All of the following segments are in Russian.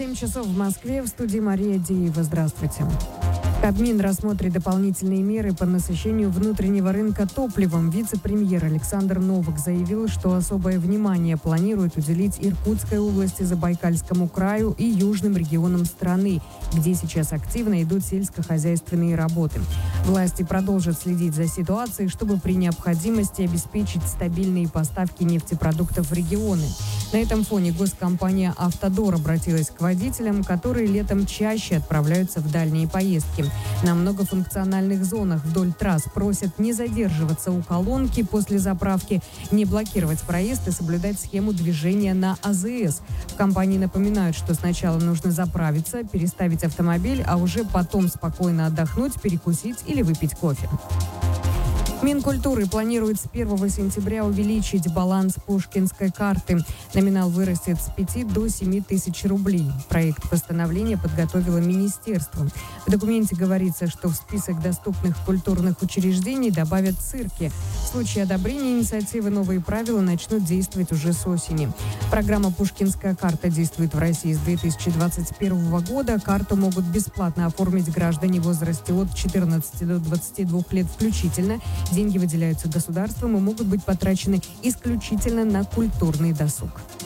7 часов в Москве. В студии Мария Деева. Здравствуйте. Кабмин рассмотрит дополнительные меры по насыщению внутреннего рынка топливом. Вице-премьер Александр Новак заявил, что особое внимание планирует уделить Иркутской области, Забайкальскому краю и южным регионам страны, где сейчас активно идут сельскохозяйственные работы. Власти продолжат следить за ситуацией, чтобы при необходимости обеспечить стабильные поставки нефтепродуктов в регионы. На этом фоне госкомпания «Автодор» обратилась к водителям, которые летом чаще отправляются в дальние поездки. На многофункциональных зонах вдоль трасс просят не задерживаться у колонки после заправки, не блокировать проезд и соблюдать схему движения на АЗС. В компании напоминают, что сначала нужно заправиться, переставить автомобиль, а уже потом спокойно отдохнуть, перекусить или выпить кофе. Минкультуры планирует с 1 сентября увеличить баланс Пушкинской карты. Номинал вырастет с 5 до 7 тысяч рублей. Проект постановления подготовило министерство. В документе говорится, что в список доступных культурных учреждений добавят цирки. В случае одобрения инициативы новые правила начнут действовать уже с осени. Программа «Пушкинская карта» действует в России с 2021 года. Карту могут бесплатно оформить граждане в возрасте от 14 до 22 лет включительно. Деньги выделяются государством и могут быть потрачены исключительно на культурный досуг.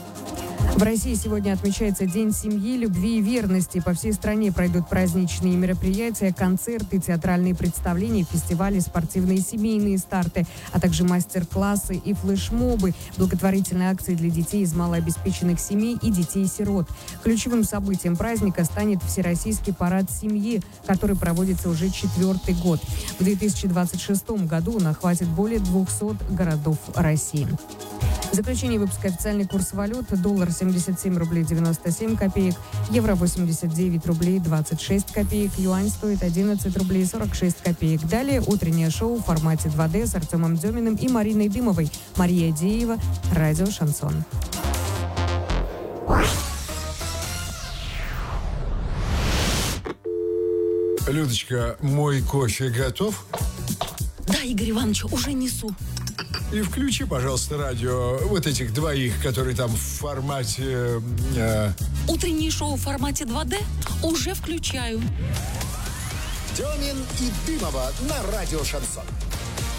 В России сегодня отмечается День семьи, любви и верности. По всей стране пройдут праздничные мероприятия, концерты, театральные представления, фестивали, спортивные семейные старты, а также мастер-классы и флешмобы, благотворительные акции для детей из малообеспеченных семей и детей-сирот. Ключевым событием праздника станет Всероссийский парад семьи, который проводится уже 4-й год. В 2026 году он охватит более 200 городов России. В заключение выпуска официальный курс валют. Доллар 77 рублей 97 копеек, евро 89 рублей 26 копеек, юань стоит 11 рублей 46 копеек. Далее утреннее шоу в формате 2D с Артемом Деминым и Мариной Дымовой. Мария Деева, радио «Шансон». Людочка, мой кофе готов? Да, Игорь Иванович, уже несу. И включи, пожалуйста, радио вот этих двоих, которые там в формате... Утреннее шоу в формате 2D уже включаю. Демин и Дымова на радио «Шансон».